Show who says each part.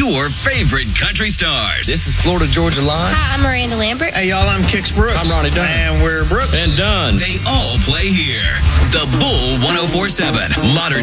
Speaker 1: your favorite country stars.
Speaker 2: This is Florida Georgia Line.
Speaker 3: Hi, I'm Miranda Lambert.
Speaker 4: Hey, y'all, I'm Kix Brooks.
Speaker 2: I'm Ronnie Dunn.
Speaker 4: And we're Brooks.
Speaker 2: And Dunn.
Speaker 1: They all play here. The Bull 104.7 Modern